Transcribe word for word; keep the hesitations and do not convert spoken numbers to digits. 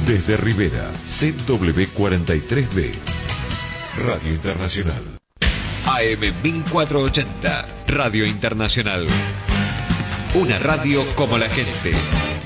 Desde Rivera, C W cuarenta y tres B. Radio Internacional. A M mil cuatrocientos ochenta, Radio Internacional. Una radio como la gente.